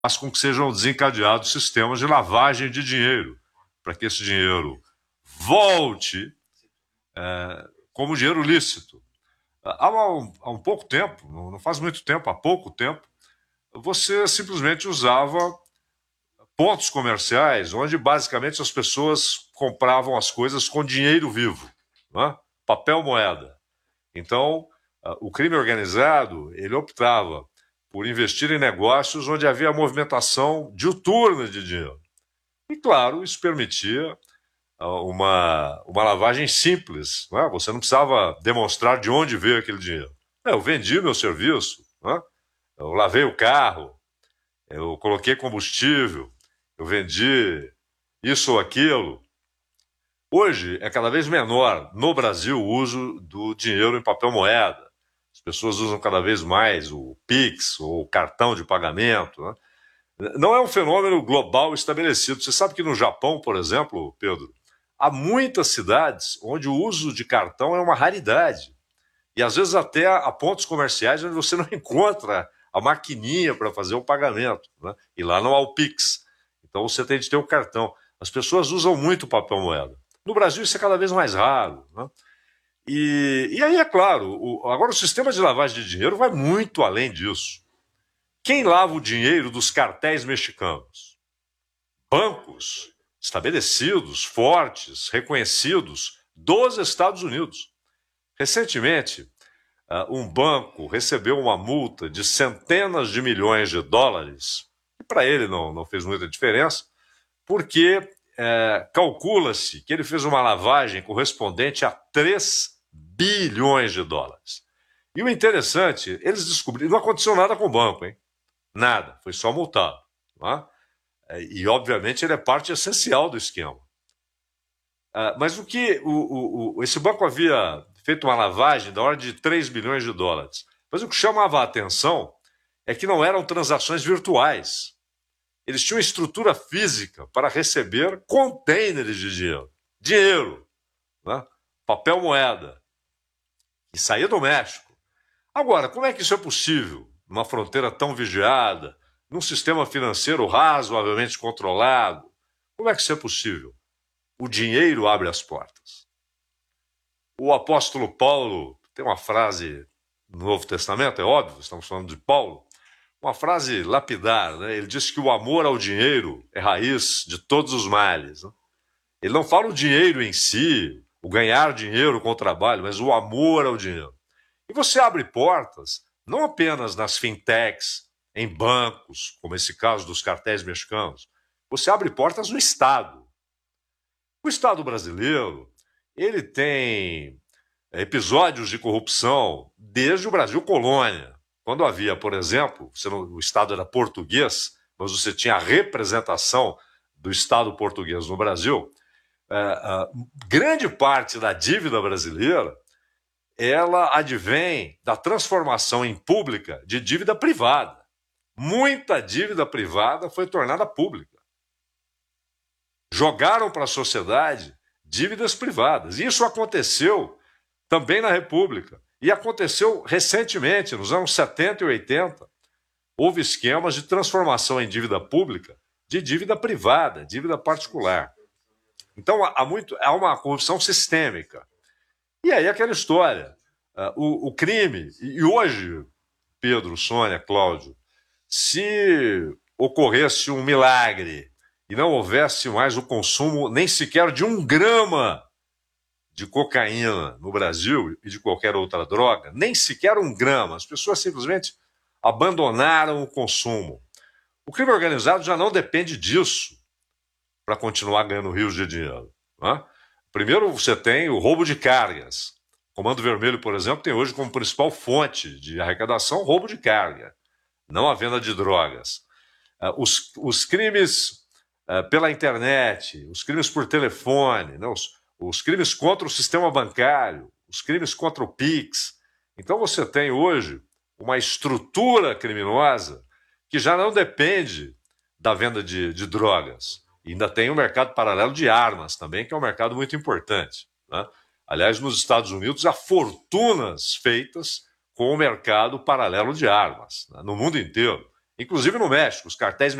faz com que sejam desencadeados sistemas de lavagem de dinheiro, para que esse dinheiro volte como dinheiro lícito. Há um pouco tempo, não faz muito tempo, há pouco tempo, você simplesmente usava pontos comerciais onde basicamente as pessoas compravam as coisas com dinheiro vivo, né? Papel moeda. Então, o crime organizado, ele optava por investir em negócios onde havia movimentação diuturna de dinheiro. E, claro, isso permitia uma lavagem simples. Né? Você não precisava demonstrar de onde veio aquele dinheiro. Eu vendi meu serviço, né? Eu lavei o carro, eu coloquei combustível, eu vendi isso ou aquilo. Hoje é cada vez menor no Brasil o uso do dinheiro em papel moeda. As pessoas usam cada vez mais o Pix ou o cartão de pagamento. Né? Não é um fenômeno global estabelecido. Você sabe que no Japão, por exemplo, Pedro, há muitas cidades onde o uso de cartão é uma raridade. E às vezes até há pontos comerciais onde você não encontra a maquininha para fazer o pagamento. Né? E lá não há o Pix. Então você tem de ter o cartão. As pessoas usam muito papel moeda. No Brasil isso é cada vez mais raro. Né? E aí, é claro, agora o sistema de lavagem de dinheiro vai muito além disso. Quem lava o dinheiro dos cartéis mexicanos? Bancos estabelecidos, fortes, reconhecidos dos Estados Unidos. Recentemente, um banco recebeu uma multa de centenas de milhões de dólares, e para ele não fez muita diferença, porque calcula-se que ele fez uma lavagem correspondente a 3 bilhões de dólares. E o interessante, eles descobriram, não aconteceu nada com o banco, hein? Nada, foi só multado. Tá? E, obviamente, ele é parte essencial do esquema. Mas o que esse banco havia feito uma lavagem da ordem de 3 bilhões de dólares. Mas o que chamava a atenção é que não eram transações virtuais. Eles tinham estrutura física para receber contêineres de dinheiro. Dinheiro, né? Papel moeda. E saía do México. Agora, como é que isso é possível? Numa fronteira tão vigiada, num sistema financeiro razoavelmente controlado. Como é que isso é possível? O dinheiro abre as portas. O apóstolo Paulo tem uma frase no Novo Testamento, é óbvio, estamos falando de Paulo, uma frase lapidar, né? Ele diz que o amor ao dinheiro é raiz de todos os males. Né? Ele não fala o dinheiro em si, o ganhar dinheiro com o trabalho, mas o amor ao dinheiro. E você abre portas, não apenas nas fintechs, em bancos, como esse caso dos cartéis mexicanos, você abre portas no Estado. O Estado brasileiro, ele tem episódios de corrupção desde o Brasil colônia. Quando havia, por exemplo, o Estado era português, mas você tinha a representação do Estado português no Brasil, grande parte da dívida brasileira ela advém da transformação em pública de dívida privada. Muita dívida privada foi tornada pública. Jogaram para a sociedade dívidas privadas. Isso aconteceu também na República. E aconteceu recentemente, nos anos 70 e 80. Houve esquemas de transformação em dívida pública de dívida privada, dívida particular. Então, há uma corrupção sistêmica. E aí aquela história, o crime, e hoje, Pedro, Sônia, Cláudio, se ocorresse um milagre e não houvesse mais o consumo nem sequer de 1 grama de cocaína no Brasil e de qualquer outra droga, nem sequer 1 grama, as pessoas simplesmente abandonaram o consumo. O crime organizado já não depende disso para continuar ganhando rios de dinheiro. Né? Primeiro, você tem o roubo de cargas. O Comando Vermelho, por exemplo, tem hoje como principal fonte de arrecadação o roubo de carga, não a venda de drogas. Os crimes pela internet, os crimes por telefone, né? Os crimes contra o sistema bancário, os crimes contra o Pix. Então você tem hoje uma estrutura criminosa que já não depende da venda de drogas. E ainda tem o mercado paralelo de armas também, que é um mercado muito importante. Né? Aliás, nos Estados Unidos há fortunas feitas com o mercado paralelo de armas, né? No mundo inteiro. inclusive no México, os cartéis